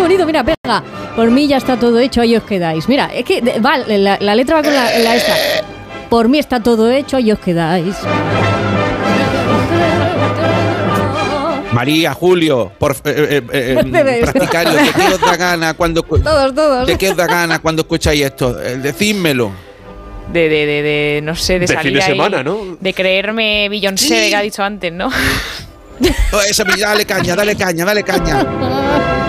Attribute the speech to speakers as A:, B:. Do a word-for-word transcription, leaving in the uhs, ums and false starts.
A: bonito, mira, pega. Por mí ya está todo hecho, ahí os quedáis. Mira, es que va, la, la letra va con la, la esta. Por mí está todo hecho, ahí os quedáis.
B: María, Julio, por eh, eh, eh, practicario, ¿de qué os da gana cuando
A: todos, todos.
B: ¿De qué os da gana cuando escucháis esto? Eh, decídmelo.
C: De, de, de, de, no sé, de,
D: de
C: salir
D: fin de
C: ahí,
D: semana, ¿no?
C: De creerme Beyoncé,
B: Sí.
C: que ha dicho antes, ¿no?
B: Oh, esa, dale caña, dale caña, dale caña.